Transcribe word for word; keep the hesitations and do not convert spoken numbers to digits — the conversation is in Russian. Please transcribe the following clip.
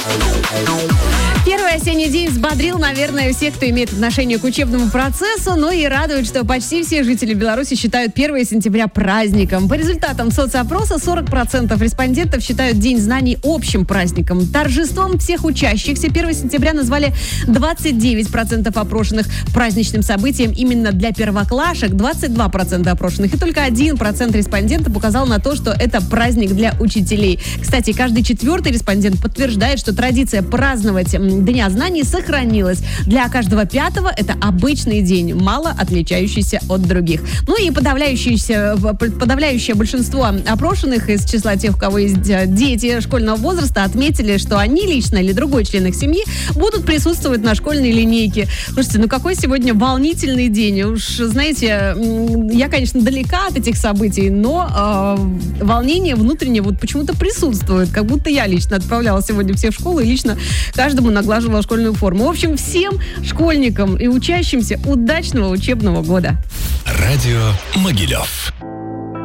Первый осенний день взбодрил, наверное, всех, кто имеет отношение к учебному процессу, но и радует, что почти все жители Беларуси считают первое сентября праздником. По результатам соцопроса сорок процентов респондентов считают День знаний общим праздником. Торжеством всех учащихся первое сентября назвали двадцать девять процентов опрошенных, праздничным событием именно для первоклашек двадцать два процента опрошенных, и только один процент респондентов указал на то, что это праздник для учителей. Кстати, каждый четвертый респондент подтверждает, что традиция праздновать Дня знаний сохранилась. Для каждого пятого это обычный день, мало отличающийся от других. Ну и подавляющее, подавляющее большинство опрошенных из числа тех, у кого есть дети школьного возраста, отметили, что они лично или другой член их семьи будут присутствовать на школьной линейке. Слушайте, ну какой сегодня волнительный день. Уж, знаете, я, конечно, далека от этих событий, но э, волнение внутреннее вот почему-то присутствует. Как будто я лично отправляла сегодня всех в школу и лично каждому наглаживала школьную форму. В общем, всем школьникам и учащимся удачного учебного года. Радио Могилев.